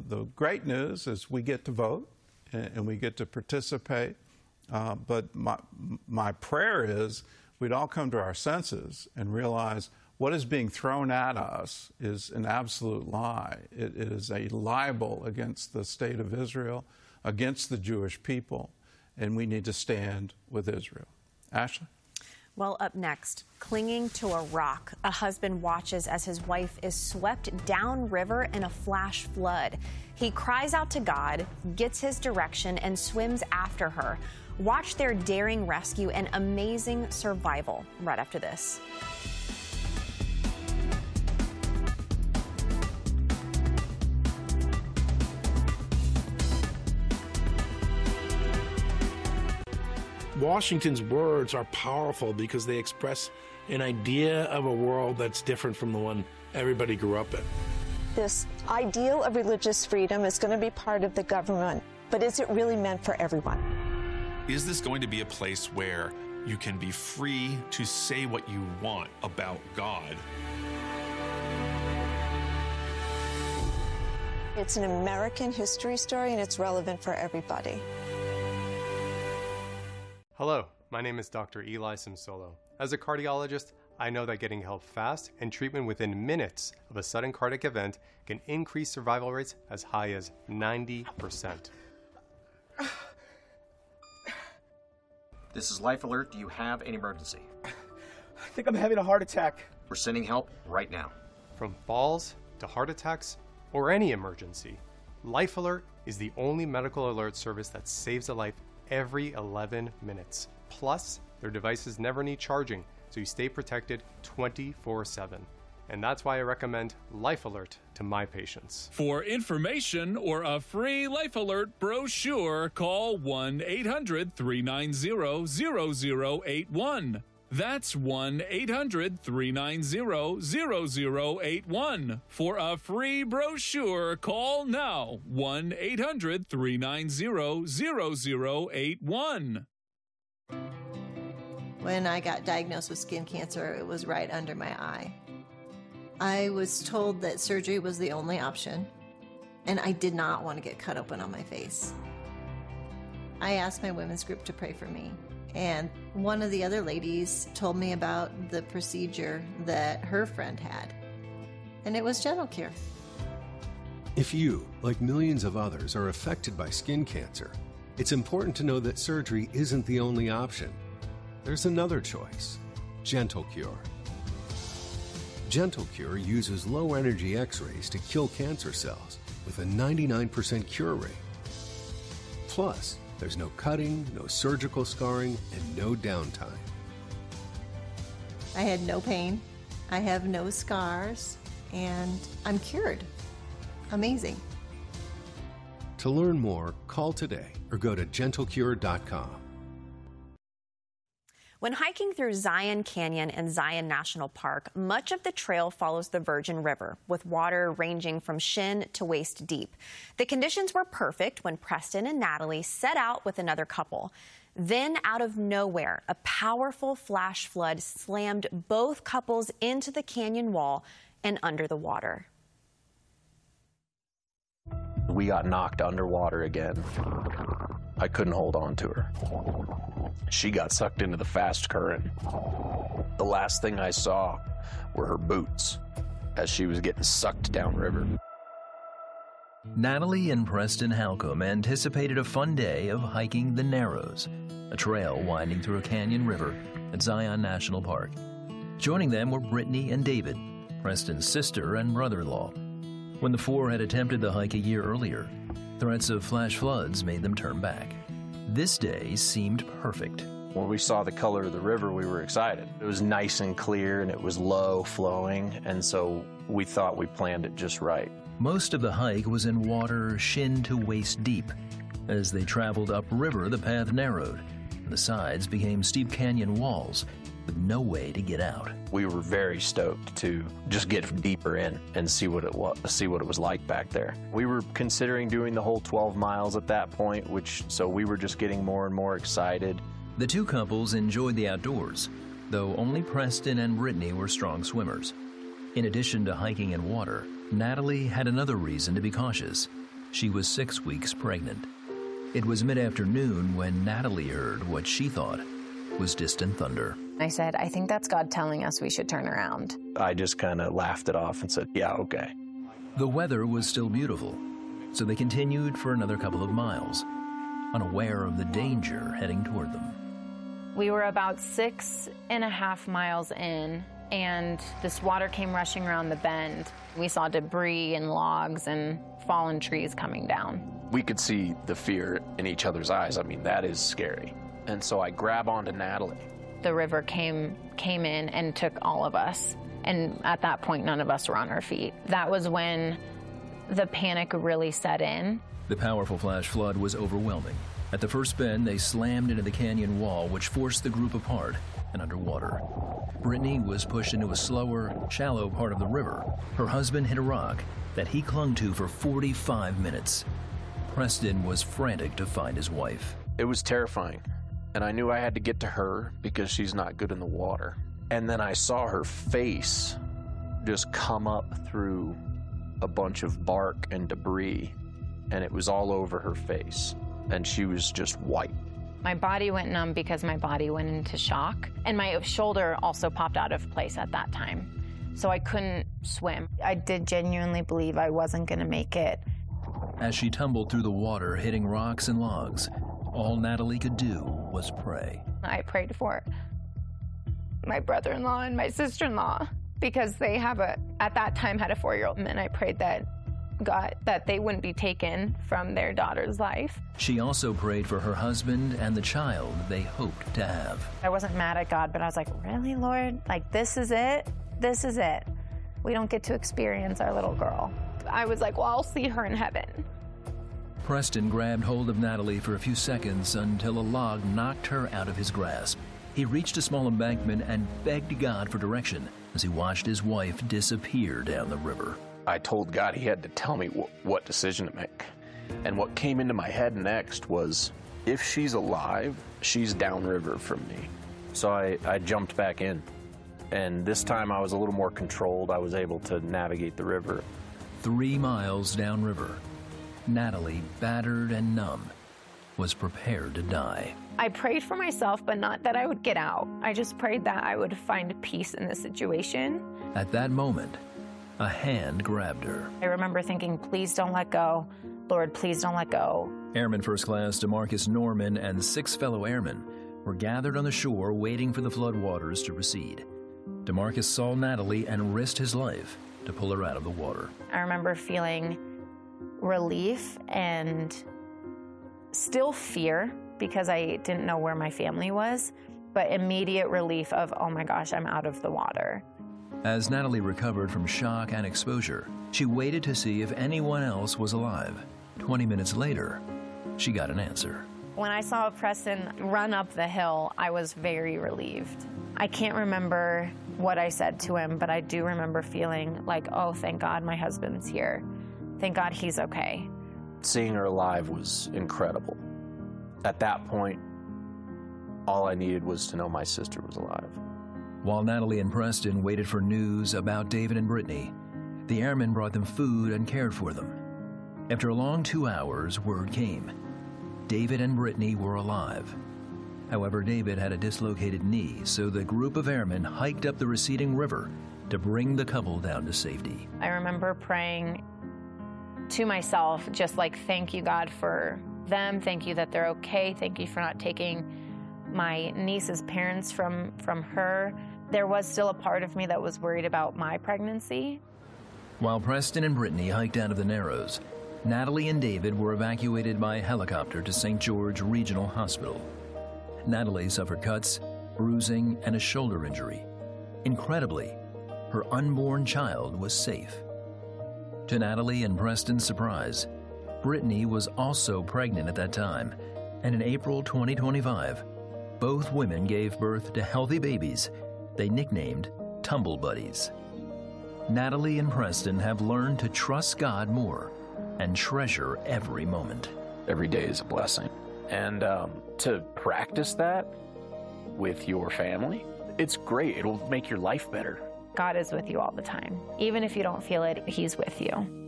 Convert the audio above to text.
the great news is we get to vote and we get to participate. But my prayer is we'd all come to our senses and realize what is being thrown at us is an absolute lie. It is a libel against the state of Israel, against the Jewish people, and we need to stand with Israel. Ashley? Well, up next, clinging to a rock, a husband watches as his wife is swept downriver in a flash flood. He cries out to God, gets his direction, and swims after her. Watch their daring rescue and amazing survival right after this. Washington's words are powerful because they express an idea of a world that's different from the one everybody grew up in. This ideal of religious freedom is going to be part of the government, but is it really meant for everyone? Is this going to be a place where you can be free to say what you want about God? It's an American history story, and it's relevant for everybody. Hello, my name is Dr. Eli Simsolo. As a cardiologist, I know that getting help fast and treatment within minutes of a sudden cardiac event can increase survival rates as high as 90%. This is Life Alert. Do you have an emergency? I think I'm having a heart attack. We're sending help right now. From falls to heart attacks or any emergency, Life Alert is the only medical alert service that saves a life every 11 minutes. Plus, their devices never need charging, so you stay protected 24/7. And that's why I recommend Life Alert to my patients. For information or a free Life Alert brochure, call 1-800-390-0081. That's 1-800-390-0081. For a free brochure, call now. 1-800-390-0081. When I got diagnosed with skin cancer, it was right under my eye. I was told that surgery was the only option, and I did not want to get cut open on my face. I asked my women's group to pray for me, and one of the other ladies told me about the procedure that her friend had, and it was Gentle Cure. If you, like millions of others, are affected by skin cancer, it's important to know that surgery isn't the only option. There's another choice, Gentle Cure. Gentle Cure uses low-energy X-rays to kill cancer cells with a 99% cure rate. Plus, there's no cutting, no surgical scarring, and no downtime. I had no pain, I have no scars, and I'm cured. Amazing. To learn more, call today or go to gentlecure.com. When hiking through Zion Canyon and Zion National Park, much of the trail follows the Virgin River, with water ranging from shin to waist deep. The conditions were perfect when Preston and Natalie set out with another couple. Then, out of nowhere, a powerful flash flood slammed both couples into the canyon wall and under the water. We got knocked underwater again. I couldn't hold on to her. She got sucked into the fast current. The last thing I saw were her boots as she was getting sucked downriver. Natalie and Preston Halcomb anticipated a fun day of hiking the Narrows, a trail winding through a canyon river at Zion National Park. Joining them were Brittany and David, Preston's sister and brother-in-law. When the four had attempted the hike a year earlier, threats of flash floods made them turn back. This day seemed perfect. When we saw the color of the river, we were excited. It was nice and clear, and it was low flowing, and so we thought we planned it just right. Most of the hike was in water shin to waist deep. As they traveled upriver, the path narrowed, and the sides became steep canyon walls with no way to get out. We were very stoked to just get deeper in and see what it was like back there. We were considering doing the whole 12 miles at that point, so we were just getting more and more excited. The two couples enjoyed the outdoors, though only Preston and Brittany were strong swimmers. In addition to hiking in water, Natalie had another reason to be cautious. She was 6 weeks pregnant. It was mid-afternoon when Natalie heard what she thought was distant thunder. I said, I think that's God telling us we should turn around. I just kind of laughed it off and said, yeah, okay. The weather was still beautiful, so they continued for another couple of miles, unaware of the danger heading toward them. We were about 6.5 miles in, and this water came rushing around the bend. We saw debris and logs and fallen trees coming down. We could see the fear in each other's eyes. I mean, that is scary. And so I grab onto Natalie. The river came in and took all of us. And at that point, none of us were on our feet. That was when the panic really set in. The powerful flash flood was overwhelming. At the first bend, they slammed into the canyon wall, which forced the group apart and underwater. Brittany was pushed into a slower, shallow part of the river. Her husband hit a rock that he clung to for 45 minutes. Preston was frantic to find his wife. It was terrifying, and I knew I had to get to her because she's not good in the water. And then I saw her face just come up through a bunch of bark and debris, and it was all over her face, and she was just white. My body went numb because my body went into shock, and my shoulder also popped out of place at that time, so I couldn't swim. I did genuinely believe I wasn't going to make it. As she tumbled through the water, hitting rocks and logs, all Natalie could do was pray. I prayed for my brother-in-law and my sister-in-law because they at that time had a 4-year-old, and I prayed that God, that they wouldn't be taken from their daughter's life. She also prayed for her husband and the child they hoped to have. I wasn't mad at God, but I was like, really, Lord? Like, this is it? This is it. We don't get to experience our little girl. I was like, well, I'll see her in heaven. Preston grabbed hold of Natalie for a few seconds until a log knocked her out of his grasp. He reached a small embankment and begged God for direction as he watched his wife disappear down the river. I told God he had to tell me what decision to make. And what came into my head next was, if she's alive, she's downriver from me. So I jumped back in. And this time I was a little more controlled. I was able to navigate the river. 3 miles downriver, Natalie, battered and numb, was prepared to die. I prayed for myself, but not that I would get out. I just prayed that I would find peace in the situation. At that moment, a hand grabbed her. I remember thinking, please don't let go. Lord, please don't let go. Airman First Class DeMarcus Norman and 6 fellow airmen were gathered on the shore waiting for the floodwaters to recede. DeMarcus saw Natalie and risked his life to pull her out of the water. I remember feeling relief and still fear because I didn't know where my family was, but immediate relief of, oh my gosh, I'm out of the water. As Natalie recovered from shock and exposure, she waited to see if anyone else was alive. 20 minutes later, she got an answer. When I saw Preston run up the hill, I was very relieved. I can't remember what I said to him, but I do remember feeling like, oh, thank God my husband's here. Thank God he's okay. Seeing her alive was incredible. At that point, all I needed was to know my sister was alive. While Natalie and Preston waited for news about David and Brittany, the airmen brought them food and cared for them. After a long 2 hours, word came. David and Brittany were alive. However, David had a dislocated knee, so the group of airmen hiked up the receding river to bring the couple down to safety. I remember praying to myself, just like, thank you, God, for them. Thank you that they're okay. Thank you for not taking my niece's parents from her. There was still a part of me that was worried about my pregnancy. While Preston and Brittany hiked out of the Narrows, Natalie and David were evacuated by helicopter to St. George Regional Hospital. Natalie suffered cuts, bruising, and a shoulder injury. Incredibly, her unborn child was safe. To Natalie and Preston's surprise, Brittany was also pregnant at that time, and in April 2025, both women gave birth to healthy babies they nicknamed Tumble Buddies. Natalie and Preston have learned to trust God more and treasure every moment. Every day is a blessing. And to practice that with your family, it's great. It'll make your life better. God is with you all the time. Even if you don't feel it, He's with you.